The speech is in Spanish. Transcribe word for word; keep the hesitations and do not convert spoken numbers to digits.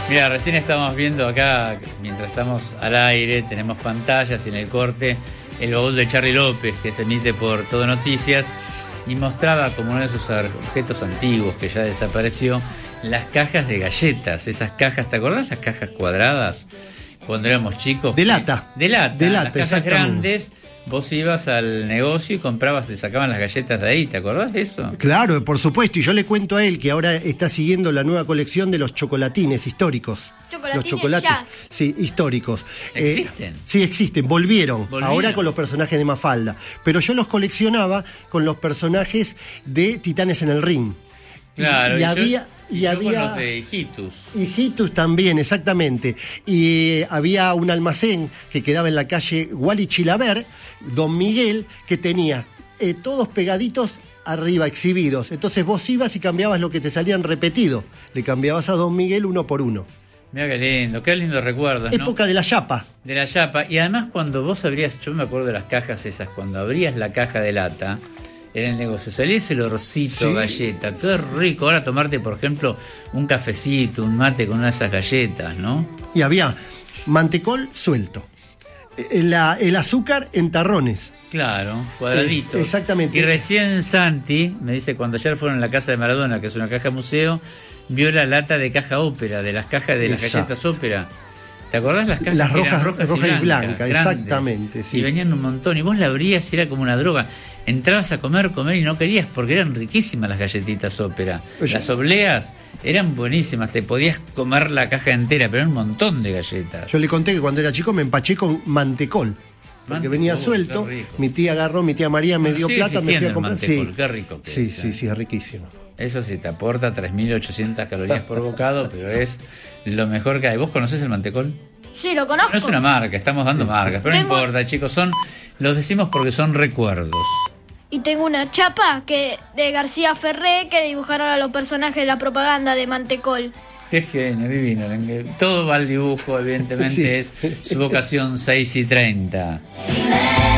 Mira, recién estamos viendo acá, mientras estamos al aire, tenemos pantallas y en el corte, el baúl de Charly López, que se emite por Todo Noticias, y mostraba como uno de sus objetos antiguos que ya desapareció, las cajas de galletas, esas cajas, ¿te acordás? Las cajas cuadradas, cuando éramos chicos. De lata. De lata, de lata, las cajas grandes. Vos ibas al negocio y comprabas, te sacaban las galletas de ahí, ¿te acordás de eso? Claro, por supuesto, y yo le cuento a él que ahora está siguiendo la nueva colección de los chocolatines históricos. Chocolatines los chocolates, ya. Sí, históricos. ¿Existen? Eh, sí, existen, volvieron, ¿Volvieron? Ahora con los personajes de Mafalda. Pero yo los coleccionaba con los personajes de Titanes en el Ring. Claro, y, y, y había... Yo... Y, y había con los de Hijitus. Hijitus también, exactamente. Y había un almacén que quedaba en la calle Wally Chilaver, Don Miguel, que tenía eh, todos pegaditos arriba, exhibidos. Entonces vos ibas y cambiabas lo que te salían repetido. Le cambiabas a Don Miguel uno por uno. Mira qué lindo, qué lindo recuerdos, ¿no? Época de la chapa. De la chapa. Y además cuando vos abrías, yo me acuerdo de las cajas esas, cuando abrías la caja de lata, era el negocio, salía ese olorcito, sí, galleta, qué rico. Ahora tomarte, por ejemplo, un cafecito, un mate con una de esas galletas, ¿no? Y había mantecol suelto, el, el azúcar en tarrones. Claro, cuadradito. Eh, exactamente. Y recién Santi me dice, cuando ayer fueron a la casa de Maradona, que es una caja museo, vio la lata de caja ópera, de las cajas de las Exacto. galletas ópera. ¿Te acordás las cajas? Las rojas, rojas, rojas y, y blancas, blancas, exactamente. Sí. Y venían un montón, y vos la abrías y era como una droga. Entrabas a comer, comer y no querías porque eran riquísimas las galletitas ópera. Oye. Las obleas eran buenísimas, te podías comer la caja entera, pero era un montón de galletas. Yo le conté que cuando era chico me empaché con mantecol. Porque Mantecol, venía suelto, mi tía agarró, mi tía María me dio sigue plata, me fui a comprar. Mantecol, Sí, qué rico que sí, es, sí, ¿eh? sí, es riquísimo. Eso sí, te aporta tres mil ochocientas calorías por bocado, pero es lo mejor que hay. ¿Vos conocés el mantecol? Sí, lo conozco. No es una marca, estamos dando sí. marcas, pero Tengo... no importa, chicos, son los decimos porque son recuerdos. Y tengo una chapa que de García Ferré que dibujaron a los personajes de la propaganda de Mantecol. Qué genio, divino. Todo va al dibujo, evidentemente sí. Es su vocación seis y treinta.